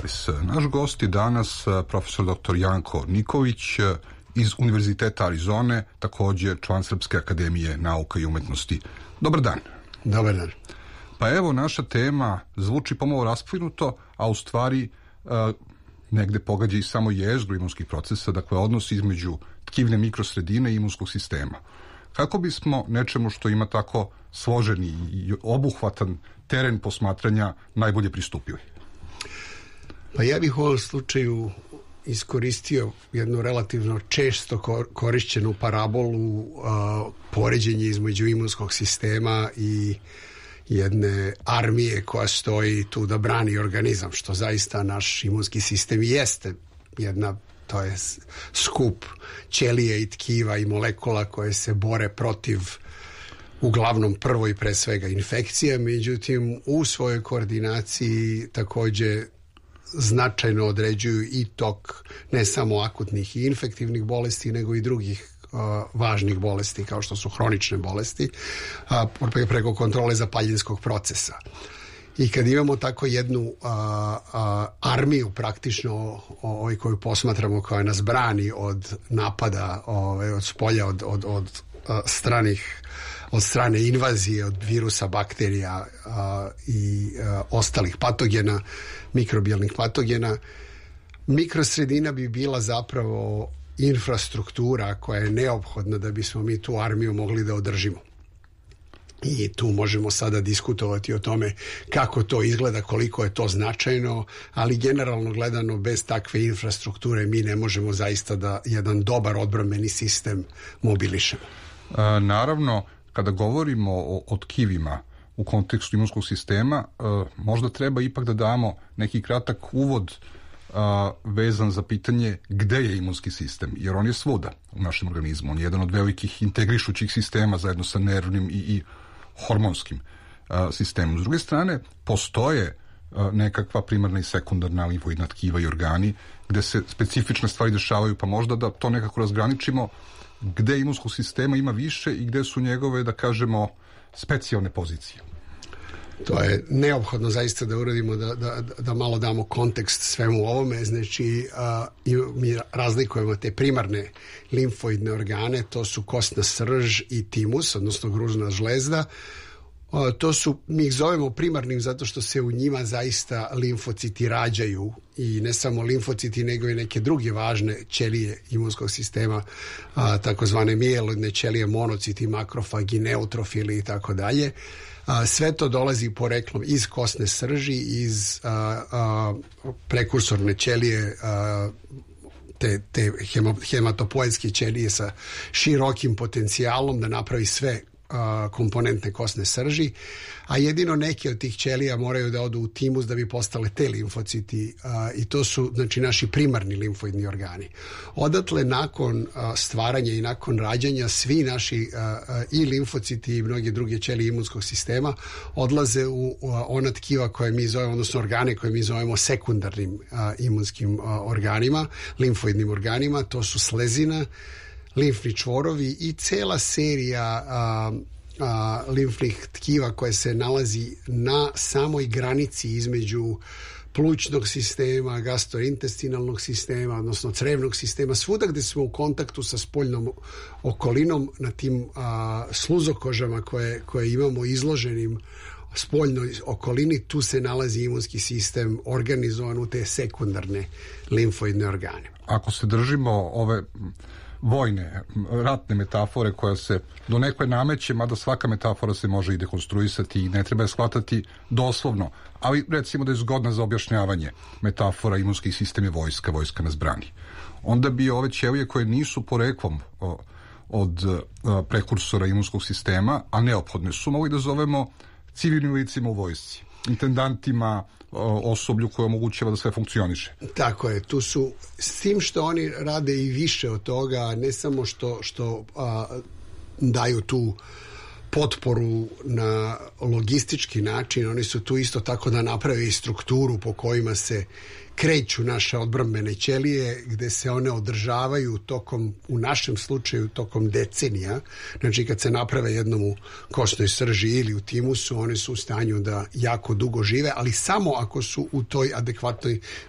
Adres. Naš gost je danas profesor dr. Janko Niković iz Univerziteta Arizone, također član Srpske akademije nauka i umetnosti. Dobar dan. Dobar dan. Pa evo, naša tema zvuči pomalo rasplinuto, a u stvari negde pogađa i samo jezgru imunskih procesa, dakle odnos između tkivne mikrosredine i imunskog sistema. Kako bismo nečemu što ima tako složeni i obuhvatan teren posmatranja najbolje pristupili? Pa ja bih u ovom slučaju iskoristio jednu relativno često korišćenu parabolu, poređenje između imunskog sistema i jedne armije koja stoji tu da brani organizam, što zaista naš imunski sistem jeste to je skup ćelije i tkiva i molekula koje se bore protiv uglavnom prvo i pre svega infekcija, međutim u svojoj koordinaciji također značajno određuju i tok ne samo akutnih i infektivnih bolesti, nego i drugih važnih bolesti kao što su hronične bolesti preko kontrole zapaljinskog procesa. I kad imamo tako jednu armiju praktično koju posmatramo, koja nas brani od napada od spolja, od strane invazije, od virusa, bakterija i ostalih patogena, mikrobijalnih patogena, mikrosredina bi bila zapravo infrastruktura koja je neophodna da bismo mi tu armiju mogli da održimo. I tu možemo sada diskutovati o tome kako to izgleda, koliko je to značajno, ali generalno gledano bez takve infrastrukture mi ne možemo zaista da jedan dobar odbrambeni sistem mobilišemo. Naravno, kada govorimo o tkivima u kontekstu imunskog sistema, možda treba ipak da damo neki kratak uvod vezan za pitanje gde je imunski sistem, jer on je svuda u našem organizmu. On je jedan od velikih integrišućih sistema zajedno sa nervnim i hormonskim sistemom. S druge strane, postoje nekakva primarna i sekundarna limfoidna tkiva i organi gde se specifične stvari dešavaju, pa možda da to nekako razgraničimo gde imunskog sistema ima više i gde su njegove, da kažemo, specijalne pozicije. To je neophodno zaista da uradimo, da malo damo kontekst svemu ovome. Znači, mi razlikujemo te primarne limfoidne organe, to su kostna srž i timus, odnosno gruzna žlezda. Mi ih zovemo primarnim zato što se u njima zaista limfociti rađaju, i ne samo limfociti nego i neke druge važne ćelije imunskog sistema, takozvane mijeloidne ćelije, monociti, makrofagi, neutrofili i tako dalje. Sve to dolazi poreklom iz kostne srži, iz prekursorne ćelije, te hematopoetske ćelije sa širokim potencijalom da napravi sve komponentne kostne srži, a jedino neke od tih ćelija moraju da odu u timus da bi postale te limfociti, i to su, znači, naši primarni limfoidni organi. Odatle, nakon stvaranja i nakon rađanja, svi naši i limfociti i mnoge druge ćelije imunskog sistema odlaze u ona tkiva koje mi zovemo, odnosno organe koje mi zovemo sekundarnim imunskim organima, limfoidnim organima. To su slezina, limfni čvorovi i cela serija limfnih tkiva koje se nalazi na samoj granici između plućnog sistema, gastrointestinalnog sistema, odnosno crevnog sistema, svuda gde smo u kontaktu sa spoljnom okolinom, na tim sluzokožama koje imamo izloženim spoljnoj okolini, tu se nalazi imunski sistem organizovan u te sekundarne limfoidne organe. Ako se držimo ove vojne, ratne metafore koja se do nekoj nameće, mada svaka metafora se može i dekonstruisati i ne treba je shvatati doslovno, ali recimo da je zgodna za objašnjavanje metafora imunski sistem je vojska nas brani. Onda bi ove ćelije koje nisu poreklom od prekursora imunskog sistema, a neophodne su, mogli da zovemo civilnim licima u vojsci, intendantima, osoblju koje omogućava da sve funkcioniše. Tako je, tu su, s tim što oni rade i više od toga, ne samo što daju tu potporu na logistički način, oni su tu isto tako da naprave i strukturu po kojima se kreću naše odbrambene ćelije, gde se one održavaju tokom, u našem slučaju, tokom decenija. Znači, kad se naprave jednom u kostnoj srži ili u timusu, one su u stanju da jako dugo žive, ali samo ako su u toj adekvatnoj